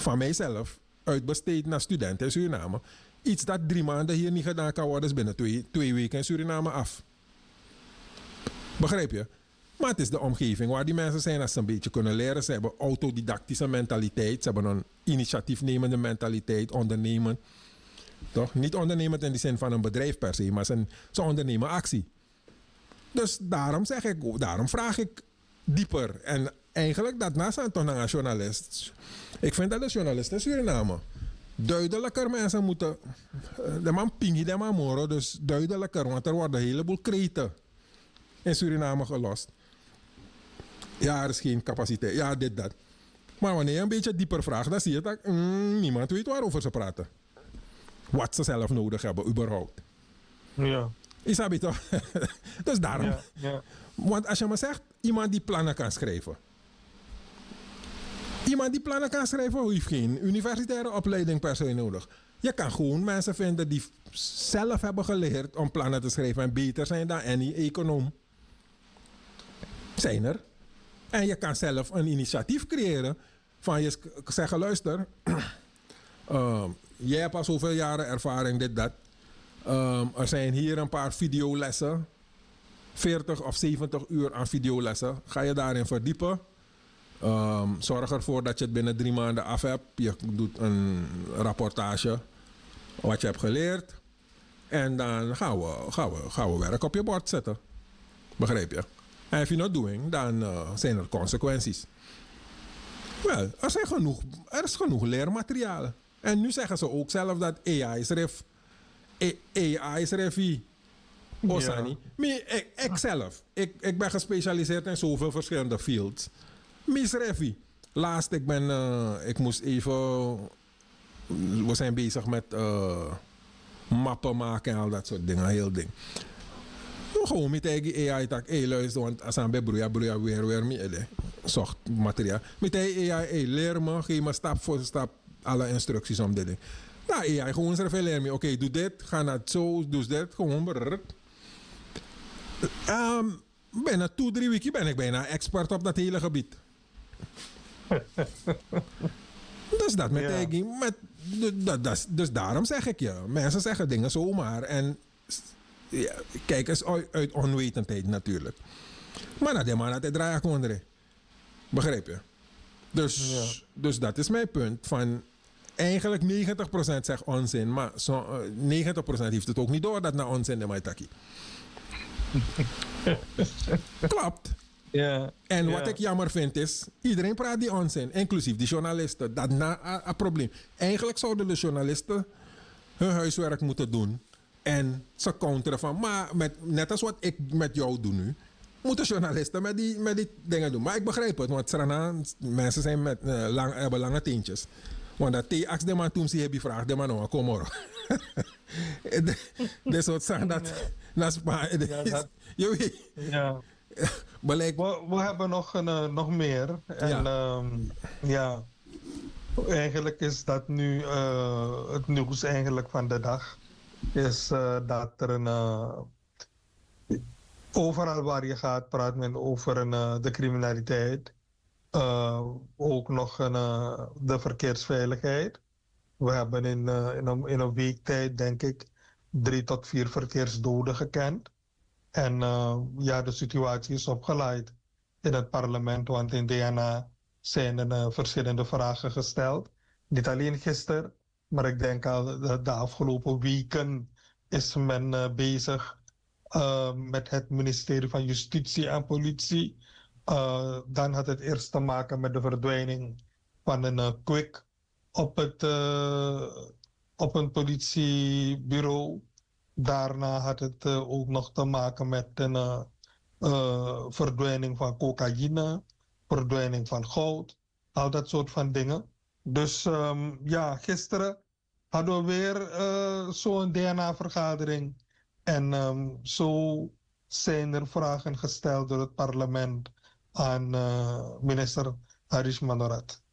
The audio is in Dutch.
van mijzelf uitbesteed naar studenten in Suriname. Iets dat 3 maanden hier niet gedaan kan worden, is binnen 2 weken in Suriname af. Begrijp je? Maar het is de omgeving waar die mensen zijn als ze een beetje kunnen leren. Ze hebben autodidactische mentaliteit. Ze hebben een initiatiefnemende mentaliteit, ondernemen. Toch? Niet ondernemend in de zin van een bedrijf per se, maar ze ondernemen actie. Dus daarom vraag ik dieper. En eigenlijk, dat naast aan toch naar een journalist. Ik vind dat de journalisten in Suriname duidelijker mensen moeten. De man pingi, de man moro, dus duidelijker, want er worden een heleboel kreten in Suriname gelost. Ja, er is geen capaciteit. Ja, dit, dat. Maar wanneer je een beetje dieper vraagt, dan zie je dat niemand weet waarover ze praten. Wat ze zelf nodig hebben, überhaupt. Ja. Isabi toch? Dus daarom. Ja, ja. Want als je me zegt, iemand die plannen kan schrijven. Iemand die plannen kan schrijven, heeft geen universitaire opleiding per se nodig. Je kan gewoon mensen vinden die zelf hebben geleerd om plannen te schrijven en beter zijn dan any econoom. Zijn er. En je kan zelf een initiatief creëren van je zeggen, luister, jij hebt al zoveel jaren ervaring, dit, dat. Er zijn hier een paar videolessen. 40 of 70 uur aan videolessen. Ga je daarin verdiepen. Zorg ervoor dat je het binnen 3 maanden af hebt. Je doet een rapportage wat je hebt geleerd. En dan gaan we werk op je bord zetten. Begrijp je? En if you're not doing, dan zijn er consequenties. Wel, er is genoeg leermateriaal. En nu zeggen ze ook zelf dat AI is ref. AI is refi. Osani. Ik zelf. Ik ben gespecialiseerd in zoveel verschillende fields. Mis refi. Laatst, ik moest even. We zijn bezig met mappen maken en al dat soort dingen. Heel ding. Gewoon met eigen AI tak. Luister, want als aan bij broeia weer mee. Zocht materiaal. Met eigen AI, leer me, geef me stap voor stap alle instructies om dit ding. Nou, AI, gewoon zelf leer me. Oké, doe dit, ga naar zo, doe dit. Gewoon brrr. Bijna 2-3 weken ben ik bijna expert op dat hele gebied. Dus dat met eigen. Dus daarom zeg ik je. Mensen zeggen dingen zomaar. En ja, kijk eens uit onwetendheid natuurlijk. Maar dat is maar dat draai ik onder. Begrijp je? Dus dat is mijn punt. Van eigenlijk 90% zegt onzin. Maar 90% heeft het ook niet door dat naar onzin is, Maitaki. Klopt. Yeah. En wat ik jammer vind is, iedereen praat die onzin, inclusief die journalisten. Dat is een probleem. Eigenlijk zouden de journalisten hun huiswerk moeten doen. En ze counteren van, maar net als wat ik met jou doe nu, moeten journalisten met die dingen doen. Maar ik begrijp het, want mensen zijn hebben lange teentjes. Want dat als de man toen ze hebben gevraagd, de man nou, kom maar. Dus wat zeggen dat naar Spanje. Je weet. Ja. We hebben nog meer. En eigenlijk is dat nu het nieuws eigenlijk van de dag. Is dat er overal waar je gaat praat men over de criminaliteit. Ook nog de verkeersveiligheid. We hebben in een week tijd, denk ik, 3 tot 4 verkeersdoden gekend. En de situatie is opgeleid in het parlement, want in DNA zijn er verschillende vragen gesteld. Niet alleen gisteren, maar ik denk al de afgelopen weken is men bezig met het ministerie van Justitie en Politie. Dan had het eerst te maken met de verdwijning van een kwik op een politiebureau. Daarna had het ook nog te maken met een verdwijning van cocaïne, verdwijning van goud, al dat soort van dingen. Dus gisteren hadden we weer zo'n DNA-vergadering. En zo zijn er vragen gesteld door het parlement aan minister Harish Manorat.